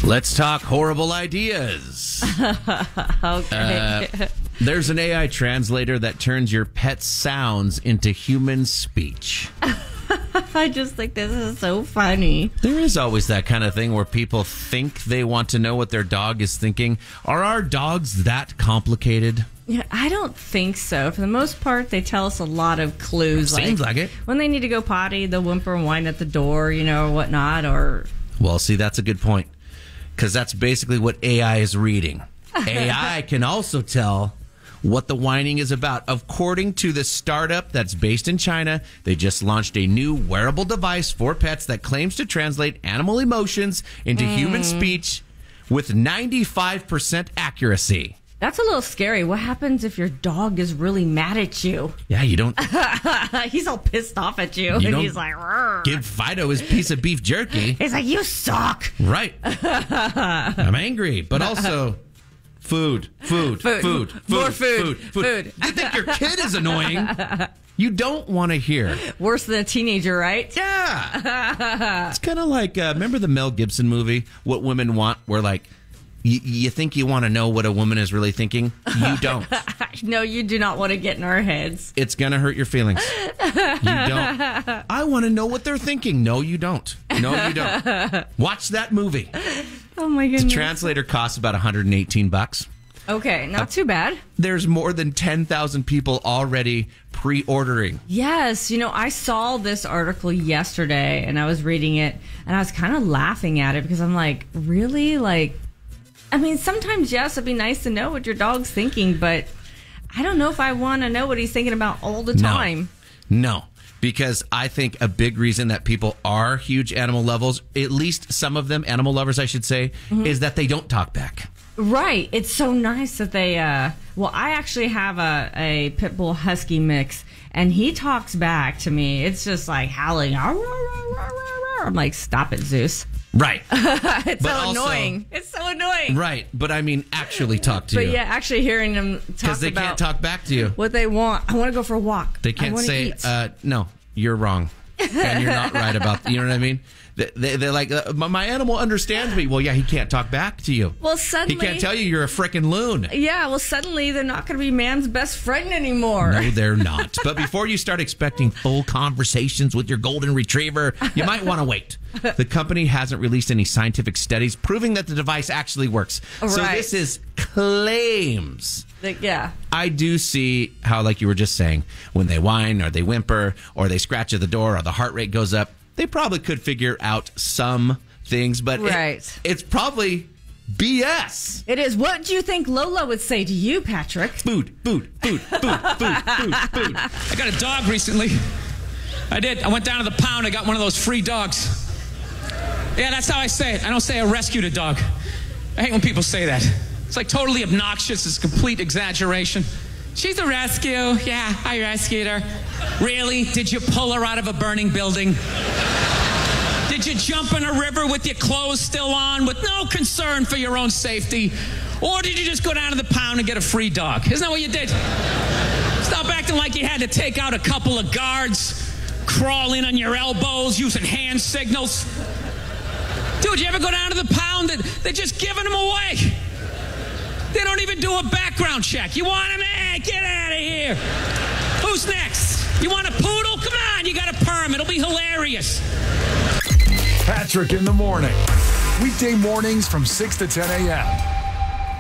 Let's talk horrible ideas. Okay. There's an AI translator that turns your pet's sounds into human speech. I just think this is so funny. There is always that kind of thing where people think they want to know what their dog is thinking. Are our dogs that complicated? Yeah, I don't think so. For the most part, they tell us a lot of clues. Seems like it. When they need to go potty, they'll whimper and whine at the door, or whatnot. Well, see, that's a good point. Because that's basically what AI is reading. AI can also tell what the whining is about. According to the startup that's based in China, they just launched a new wearable device for pets that claims to translate animal emotions into human speech with 95% accuracy. That's a little scary. What happens if your dog is really mad at you? Yeah, you don't... He's all pissed off at you. And he's like... Rrr. Give Fido his piece of beef jerky. He's like, you suck. Right. I'm angry, but also... Food. More food. You think your kid is annoying? You don't want to hear. Worse than a teenager, right? Yeah. It's kind of like, remember the Mel Gibson movie, What Women Want, where like, you think you want to know what a woman is really thinking? You don't. No, you do not want to get in our heads. It's going to hurt your feelings. You don't. I want to know what they're thinking. No, you don't. No, you don't. Watch that movie. Oh, my goodness. The translator costs about $118. Okay, not too bad. There's more than 10,000 people already pre-ordering. Yes, I saw this article yesterday, and I was reading it, and I was kind of laughing at it because I'm like, really? Sometimes, yes, it'd be nice to know what your dog's thinking, but I don't know if I want to know what he's thinking about all the time. No. Because I think a big reason that people are huge animal lovers, at least some of them, animal lovers, I should say, is that they don't talk back. Right. It's so nice that they, I actually have a pit bull husky mix, and he talks back to me. It's just like howling. I'm like, stop it, Zeus. Right. It's so annoying. It's so annoying. Right. But actually talk to you. But yeah, actually hearing them talk because they can't talk back to you. What they want. I want to go for a walk. They can't say, no, you're wrong. And you're not right about, you know what I mean? They're like, my animal understands me. Well, yeah, he can't talk back to you. Well, suddenly... He can't tell you you're a frickin' loon. Yeah, well, suddenly they're not going to be man's best friend anymore. No, they're not. But before you start expecting full conversations with your golden retriever, you might want to wait. The company hasn't released any scientific studies proving that the device actually works. Right. So this is claims. Yeah. I do see how, like you were just saying, when they whine or they whimper or they scratch at the door or the heart rate goes up, they probably could figure out some things, but it's probably BS. It is. What do you think Lola would say to you, Patrick? Food. I got a dog recently. I did. I went down to the pound. I got one of those free dogs. Yeah, that's how I say it. I don't say I rescued a dog. I hate when people say that. It's like totally obnoxious. It's a complete exaggeration. She's a rescue. Yeah, I rescued her. Really? Did you pull her out of a burning building? Did you jump in a river with your clothes still on with no concern for your own safety? Or did you just go down to the pound and get a free dog? Isn't that what you did? Stop acting like you had to take out a couple of guards, crawl in on your elbows using hand signals. Dude, you ever go down to the pound? They're just giving them away. They don't even do a background check. You want him? Hey, get out of here. Who's next? You want a poodle? Come on, you got a perm. It'll be hilarious. Patrick in the morning. Weekday mornings from 6 to 10 a.m.